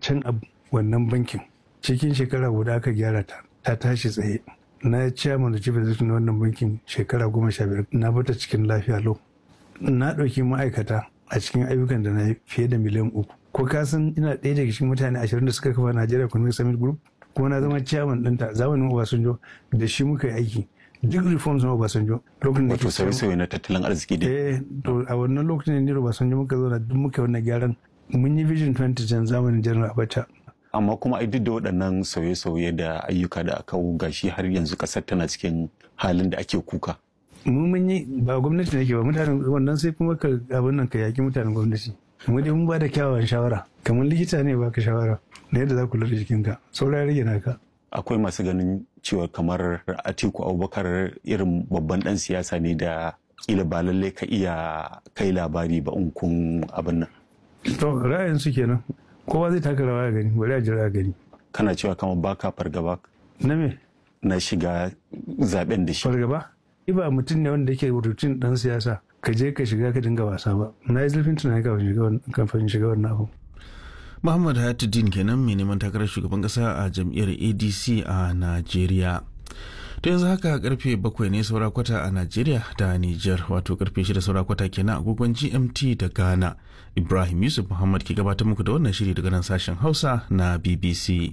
can a wannan bankin cikin shekara guda aka gyara ta tashi tsaye. Na chairman da chief executive na wannan bankin shekara 15 na bata cikin lafiya lau. Na ɗauki ma'aikata a cikin ayyukan da na yi fiye da miliyan 3. Ko ka san ina ɗaya daga cikin mutane 20 da suka kafa Nigeria Economic Summit Group, kuma na zama chairman ɗinta zamanin Obasanjo da shi muka yi aiki. Duk reforms na Obasanjo lokacin da wato sauye-sauye na tattalin arziki da to a wannan lokacin ne Obasanjo muka zo na duk muka wannan gyaran. Mun yi vision 2010 zamanin General Abacha. Amma kuma duk da waɗannan sauye-sauye da ayyuka da aka gashi har yanzu ƙasar tana cikin halin da ake kuka. Mun yi ba gwamnati ne ke ba mutanen wannan sai kuma ka abin nan ka yaki mutanen gwamnati. Mu dai mun ba da kyawawan shawara kamar likita ne baka shawara na yadda za ku lura jikinka saura rage naka. Akwai masu ganin cewa kamar Atiku Abubakar irin babban ɗan siyasa ne da kila ba lallai ka iya kai labari ba in kun abin nan. To ra'ayin su kenan. Kowa zai taka rawa gani bari a jira gani. Kana cewa kamar baka fargaba na me na shiga zaben da shi fargaba ba mutum ne wanda yake rutun dan siyasa ka je ka shiga ka dinga wasa ba. Na yi zurfin tunani kafin shiga wannan abu. Muhammad Hayatuddin kenan mai neman takarar shugaban kasa a jam'iyyar ADC a Najeriya. To yanzu haka karfe 7 ne saura kwata a Najeriya da Niger, wato karfe 6 saura kwata kenan agogon GMT da Ghana. Ibrahim Yusuf Muhammad ke gabatar muku da wannan shiri daga nan sashen Hausa na BBC.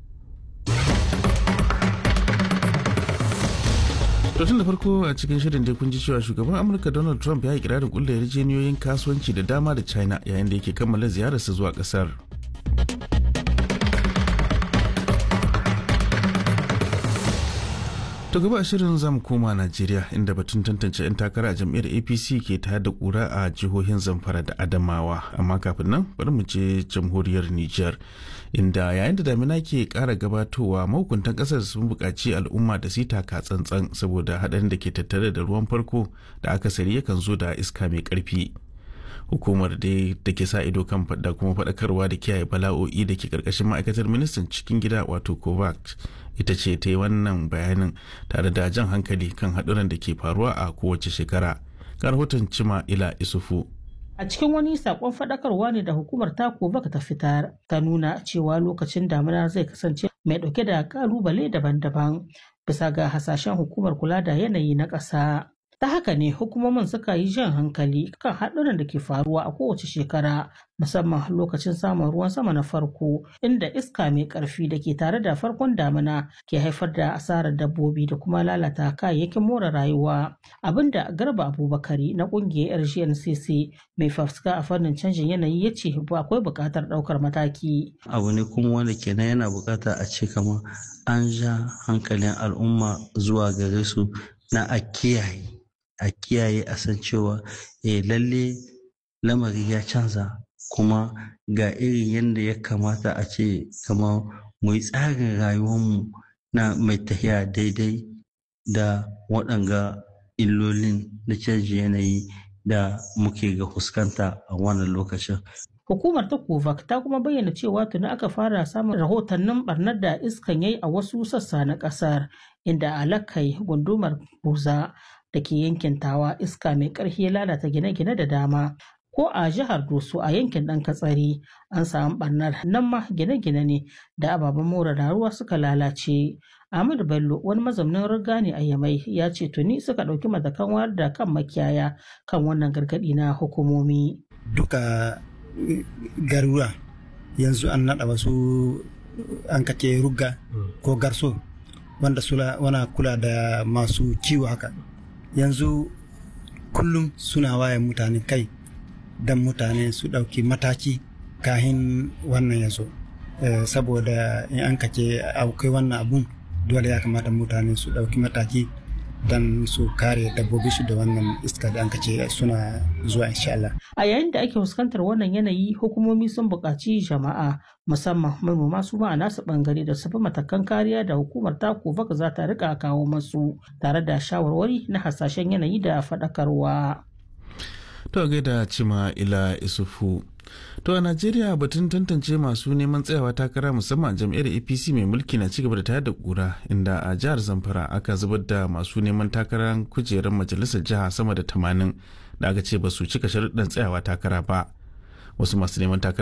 To tun da farko a cikin shirin dai kun ji cewa shugaban Amurka Donald Trump ya yi kirarin kulla yarjejeniyoyin kasuwanci da dama da China yayin da yake kammala ziyararsa zuwa kasar. To gaba shirin zamu koma Najeriya inda batun tantance 'yan takara a jam'iyyar APC ke tayar da kura a jihohin Zamfara da Adamawa, amma kafin nan bari mu je jamhuriyar Niger inda yayin da damina ke kara gabatowa mahukuntan kasar sun buƙaci al'umma da su taka tsantsan saboda haɗarin da ke tattare da ruwan farko da akasari yakan zo da iska mai ƙarfi. Hukumar da ke sa ido kan da kuma faɗakarwa da kiyaye bala'o'i da ke ƙarƙashin ma'aikatar ministan cikin gida wato COVAX ita ce ta yi wannan bayanin tare da jan hankali kan haɗuran da ke faruwa a kowace shekara. Ga rahoton Cima Ila Isufu. A cikin wani sakon faɗakarwa ne da hukumar ta COVAX ta fitar, ta nuna cewa lokacin damina zai kasance mai ɗauke da ƙalubale daban-daban bisa ga hasashen hukumar kula da yanayi na ƙasa. Ta haka ne hukumomin suka yi jan hankali kan haɗuran da ke faruwa a kowace shekara, musamman lokacin samun ruwan sama na farko, inda iska mai ƙarfi da ke tare da farkon damina ke haifar da asarar dabbobi da kuma lalata kayayyakin more rayuwa. Abinda Garba Abubakari na ƙungiyar RGNCC mai fafutuka a fannin canjin yanayi ya ce ba akwai buƙatar ɗaukar mataki. Abu ne kuma wanda kenan yana buƙata a ce kamar an ja hankalin al'umma zuwa gare su na a kiyaye a san cewa lalle lamari ya canza kuma ga irin yadda ya kamata a ce kamar mu yi tsarin rayuwarmu na mai tafiya daidai da waɗanga illolin na canjin yanayi da muke ga fuskanta a wannan lokacin. Hukumar ta COVAX ta kuma bayyana cewa tuni aka fara samun rahotannin barnar da iskan yayi a wasu sassa na ƙasar, inda Alakai gundumar Buza da ke yankin Tawa iska mai ƙarfi ya lalata gine-gine da dama. Ko a jihar Doso a yankin ɗan Katsari an samu barnar, nan ma gine-gine ne da ababen more rayuwa suka lalace. Ahmadu Bello wani mazaunin riga ne a Yamai ya ce tuni suka ɗauki matakan wayar da kan makiyaya kan wannan gargaɗi na hukumomi. Duka garuruwa yanzu an naɗa wasu an kace rugga ko garso wanda wana kula da masu kiwo haka. Yanzu kullum suna waye mutane kai don mutane su ɗauki mataki kahin wannan yazo, saboda in an kace akwai wannan abun dole ya kamata mutane su ɗauki mataki don su kare dabbobi su da wannan iska da an kace suna zuwa insha Allah. A yayin da ake fuskantar wannan yanayi, hukumomi sun buƙaci jama'a musamman manoma su ma a nasu ɓangare da su fi matakan kariya da hukumar ta COVAX za ta rika kawo masu tare da shawarwari na hasashen yanayi da faɗakarwa. To gaida Cima Ila Isufu. To a Najeriya batun tantance masu neman tsayawa takara musamman jam'iyyar APC mai mulki na cigaba da tayar da kura, inda a jihar Zamfara aka zubar da masu neman takarar kujerar majalisar jiha sama da 80 da aka ce ba su cika sharuɗan tsayawa takara ba. Wasu masu neman takara